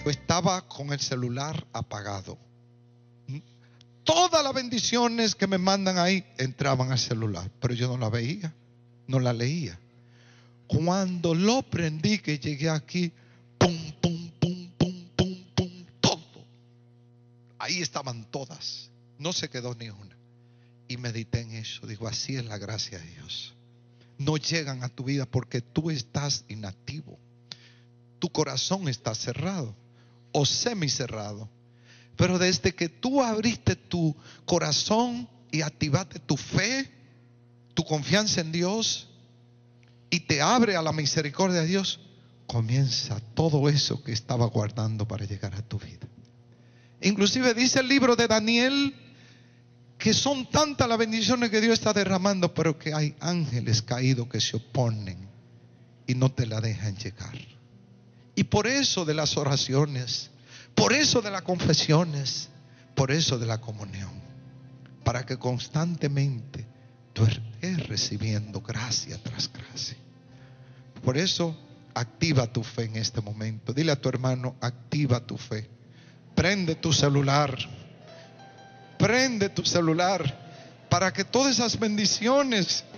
yo estaba con el celular apagado. Todas las bendiciones que me mandan ahí entraban al celular, pero yo no la veía, no la leía. Cuando lo prendí, que llegué aquí, pum, pum, pum, pum, pum, pum, todo. Ahí estaban todas, no se quedó ni una. Y medité en eso. Digo, así es la gracia de Dios. No llegan a tu vida porque tú estás inactivo. Tu corazón está cerrado o semicerrado. Pero desde que tú abriste tu corazón y activaste tu fe, tu confianza en Dios, y te abre a la misericordia de Dios, comienza todo eso que estaba guardando para llegar a tu vida. Inclusive dice el libro de Daniel que son tantas las bendiciones que Dios está derramando, pero que hay ángeles caídos que se oponen y no te la dejan llegar. Y por eso de las oraciones, por eso de las confesiones, por eso de la comunión, para que constantemente tú estés recibiendo gracia tras gracia. Por eso activa tu fe en este momento. Dile a tu hermano, activa tu fe. Prende tu celular. Prende tu celular para que todas esas bendiciones